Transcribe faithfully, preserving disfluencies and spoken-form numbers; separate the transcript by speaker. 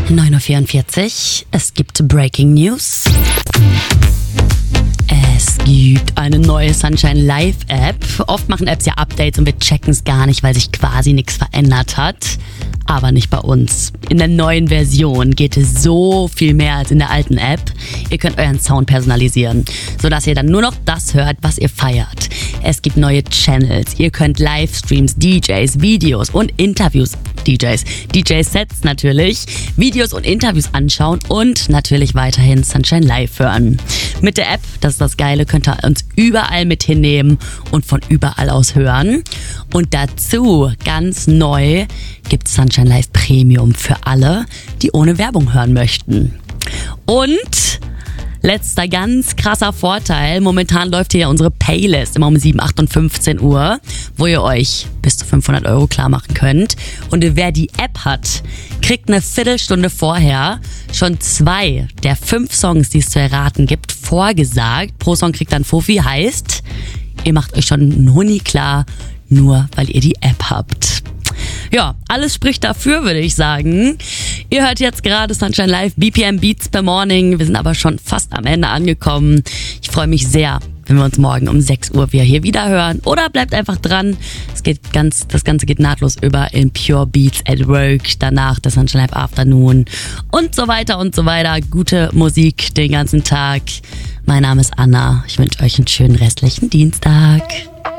Speaker 1: neun Uhr vierundvierzig. Es gibt Breaking News. Es gibt eine neue Sunshine Live App. Oft machen Apps ja Updates und wir checken es gar nicht, weil sich quasi nichts verändert hat. Aber nicht bei uns. In der neuen Version geht es so viel mehr als in der alten App. Ihr könnt euren Sound personalisieren, sodass ihr dann nur noch das hört, was ihr feiert. Es gibt neue Channels. Ihr könnt Livestreams, D Js, Videos und Interviews, D Js, D J-Sets natürlich, Videos und Interviews anschauen und natürlich weiterhin Sunshine Live hören. Mit der App, das ist das Geile, könnt ihr uns überall mit hinnehmen und von überall aus hören. Und dazu, ganz neu, gibt es Sunshine Live Premium für alle, die ohne Werbung hören möchten. Und letzter ganz krasser Vorteil, momentan läuft hier ja unsere Playlist immer um sieben, acht und fünfzehn Uhr, wo ihr euch bis zu fünfhundert Euro klar machen könnt. Und wer die App hat, kriegt eine Viertelstunde vorher schon zwei der fünf Songs, die es zu erraten gibt, vorgesagt. Pro Song kriegt dann Fuffi, heißt, ihr macht euch schon einen Huni klar, nur weil ihr die App habt. Ja, alles spricht dafür, würde ich sagen. Ihr hört jetzt gerade Sunshine Live, B P M Beats per Morning. Wir sind aber schon fast am Ende angekommen. Ich freue mich sehr, wenn wir uns morgen um sechs Uhr wieder hier wieder hören. Oder bleibt einfach dran. Es geht ganz, das Ganze geht nahtlos über in Pure Beats at Work. Danach das Sunshine Live Afternoon und so weiter und so weiter. Gute Musik den ganzen Tag. Mein Name ist Anna. Ich wünsche euch einen schönen restlichen Dienstag.